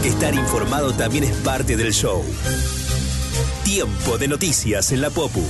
porque estar informado también es parte del show. Tiempo de noticias en la Popu.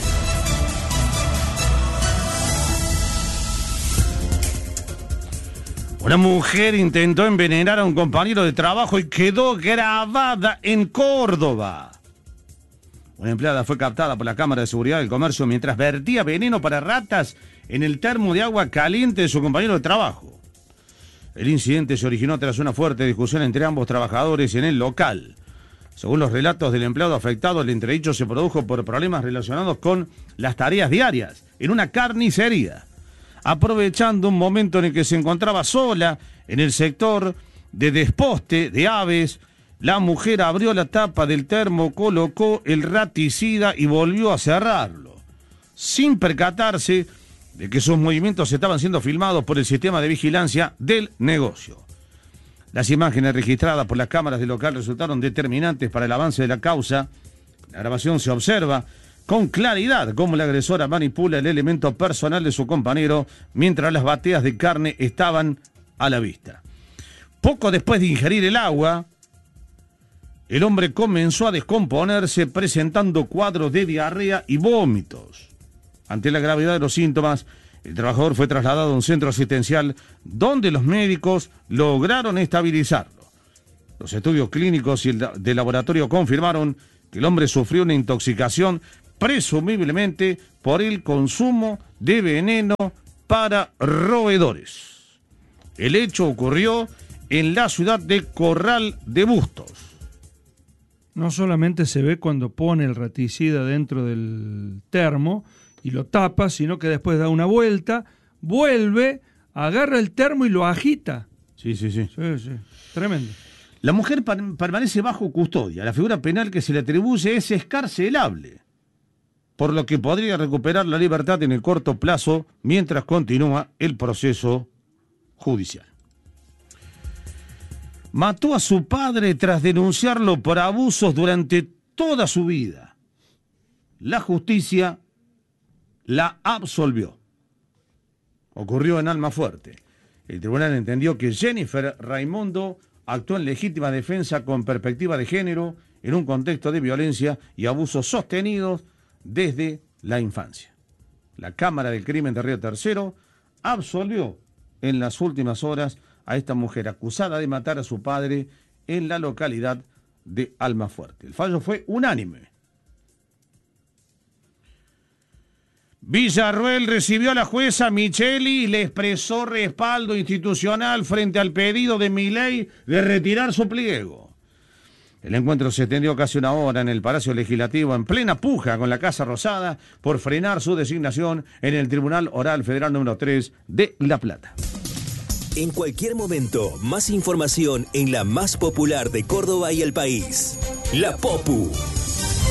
Una mujer intentó envenenar a un compañero de trabajo y quedó grabada en Córdoba. Una empleada fue captada por la Cámara de Seguridad del Comercio mientras vertía veneno para ratas en el termo de agua caliente de su compañero de trabajo. El incidente se originó tras una fuerte discusión entre ambos trabajadores en el local. Según los relatos del empleado afectado, el entredicho se produjo por problemas relacionados con las tareas diarias en una carnicería. Aprovechando un momento en el que se encontraba sola en el sector de desposte de aves, la mujer abrió la tapa del termo, colocó el raticida y volvió a cerrarlo, sin percatarse de que sus movimientos estaban siendo filmados por el sistema de vigilancia del negocio. Las imágenes registradas por las cámaras del local resultaron determinantes para el avance de la causa. En la grabación se observa con claridad cómo la agresora manipula el elemento personal de su compañero mientras las bateas de carne estaban a la vista. Poco después de ingerir el agua, el hombre comenzó a descomponerse presentando cuadros de diarrea y vómitos. Ante la gravedad de los síntomas, el trabajador fue trasladado a un centro asistencial donde los médicos lograron estabilizarlo. Los estudios clínicos y el de laboratorio confirmaron que el hombre sufrió una intoxicación presumiblemente por el consumo de veneno para roedores. El hecho ocurrió en la ciudad de Corral de Bustos. No solamente se ve cuando pone el raticida dentro del termo y lo tapa, sino que después da una vuelta, vuelve, agarra el termo y lo agita. Sí. Sí, tremendo. La mujer permanece bajo custodia. La figura penal que se le atribuye es excarcelable, por lo que podría recuperar la libertad en el corto plazo mientras continúa el proceso judicial. Mató a su padre tras denunciarlo por abusos durante toda su vida. La justicia la absolvió. Ocurrió en Almafuerte. El tribunal entendió que Jennifer Raimundo actuó en legítima defensa con perspectiva de género en un contexto de violencia y abusos sostenidos desde la infancia. La Cámara del Crimen de Río Tercero absolvió en las últimas horas a esta mujer acusada de matar a su padre en la localidad de Almafuerte. El fallo fue unánime. Villarroel recibió a la jueza Micheli y le expresó respaldo institucional frente al pedido de Milei de retirar su pliego. El encuentro se extendió casi una hora en el Palacio Legislativo en plena puja con la Casa Rosada por frenar su designación en el Tribunal Oral Federal número 3 de La Plata. En cualquier momento, más información en la más popular de Córdoba y el país. La Popu.